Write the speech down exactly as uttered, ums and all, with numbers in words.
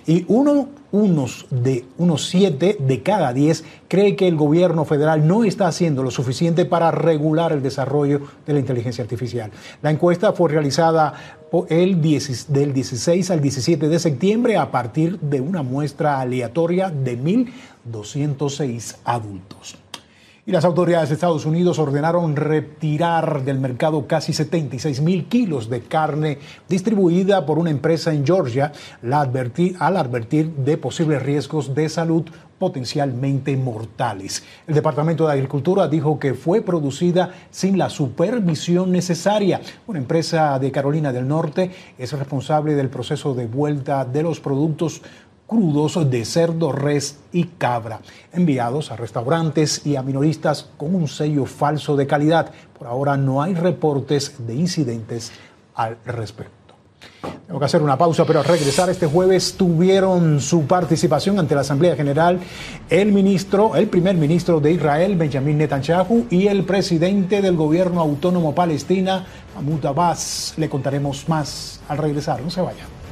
Y uno, unos, de, unos siete de cada diez cree que el gobierno federal no está haciendo lo suficiente para regular el desarrollo de la inteligencia artificial. La encuesta fue realizada el diez, del dieciséis al diecisiete de septiembre a partir de una muestra aleatoria de mil doscientos seis adultos. Y las autoridades de Estados Unidos ordenaron retirar del mercado casi setenta y seis mil kilos de carne distribuida por una empresa en Georgia al advertir, al advertir de posibles riesgos de salud potencialmente mortales. El Departamento de Agricultura dijo que fue producida sin la supervisión necesaria. Una empresa de Carolina del Norte es responsable del proceso de vuelta de los productos crudos de cerdo, res y cabra, enviados a restaurantes y a minoristas con un sello falso de calidad. Por ahora no hay reportes de incidentes al respecto. Tengo que hacer una pausa, pero al regresar este jueves tuvieron su participación ante la Asamblea General el ministro, el primer ministro de Israel, Benjamin Netanyahu, y el presidente del gobierno autónomo palestina, Mahmoud Abbas. Le contaremos más al regresar, no se vayan.